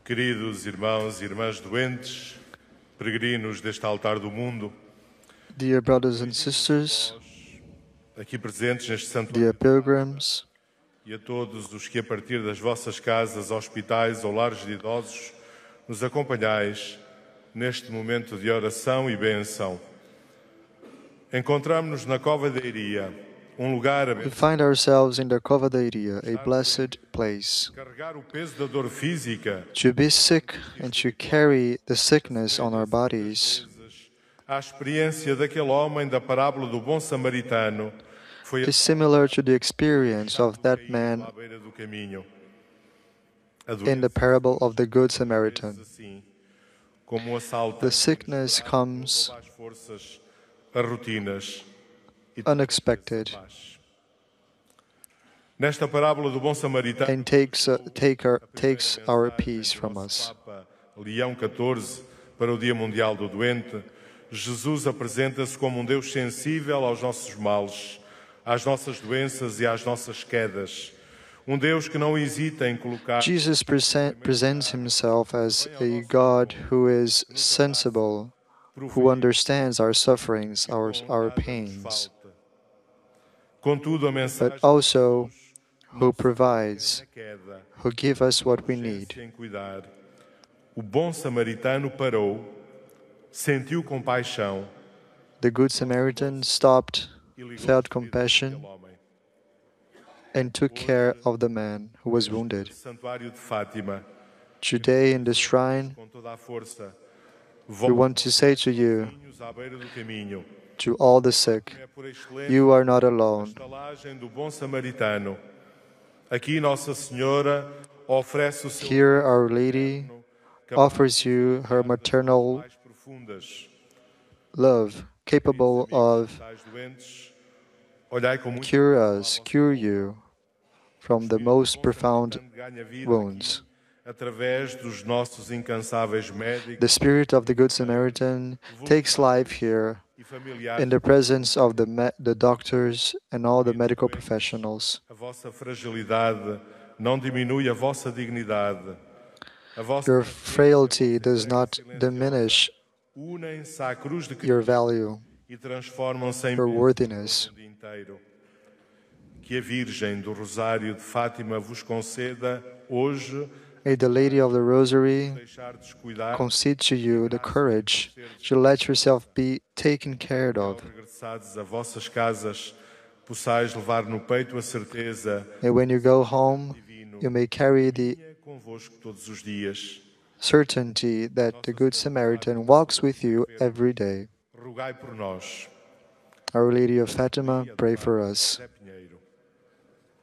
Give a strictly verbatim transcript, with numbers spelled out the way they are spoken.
Queridos irmãos e irmãs doentes, peregrinos deste altar do mundo, Dear brothers and sisters, aqui presentes neste santuário, dear pilgrims, e a todos os que a partir das vossas casas, hospitais ou lares de idosos nos acompanhais neste momento de oração e bênção. Encontramos-nos na Cova da Iria, um lugar we abençoado. find ourselves in the Cova da Iria, a blessed place. Carregar o peso da dor física, To be sick and to carry the sickness on our bodies a experiência daquele homem da parábola do bom samaritano foi is similar to the experience of that man à beira do caminho. A in the parable of the Good Samaritan. assim, como um assalto The sickness comes às forças, às rotinas e unexpected nesta parábola do bom samaritano, and takes, uh, take our, takes our peace from us. Papa Leão catorze, para o Dia Mundial do Doente, Jesus apresenta-se como um Deus sensível aos nossos males, às nossas doenças e às nossas quedas. Um Deus que não hesita em colocar Jesus present, presents himself as a God who is sensible, who understands our sufferings, our, our pains, contudo a mensagem but also who provides, da queda, who gives us what we need. sem cuidar. O bom samaritano parou, sentiu compaixão The Good Samaritan stopped, felt compassion, homem. and took care of the man who was wounded. Santuário de Fátima, Today in the shrine, com toda a força, we want to say to you, voltinhos à beira do caminho. to all the sick, É por excelência you are not alone. a estalagem do bom samaritano. Aqui Nossa Senhora oferece o seu Here Our Lady offers you her maternal mais profundas. love, capable of Tais doentes, olhai com muito cure us, cure you from the most profound ganha vida wounds. através dos nossos incansáveis médicos The spirit of the Good Samaritan takes life here e familiares. in the presence of the, me- the doctors and all the medical professionals. A vossa fragilidade não diminui a vossa dignidade. A vossa Your frailty does not diminish unem-se à cruz de Cristo your value, e transformam-se em your bênçãos worthiness. no mundo inteiro. Que a Virgem do Rosário de Fátima vos conceda hoje May the Lady of the Rosary deixar descuidar concede to you the courage to let yourself be taken care ao of. regressados a vossas casas, possais levar no peito a certeza And when you go home, you may carry the que é convosco todos os dias. certainty that the Good Samaritan walks with you every day. Rogai por nós. Our Lady of Fatima, pray for us. Zé Pinheiro.